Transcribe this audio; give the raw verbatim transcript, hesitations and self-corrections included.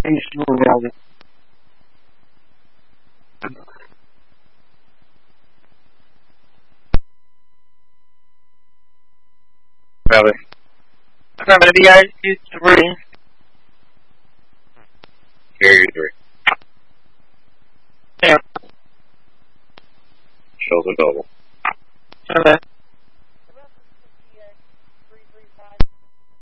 Peaceful Valley. Valley. Somebody else is three. Here you three. Yeah. Shows a double. Okay.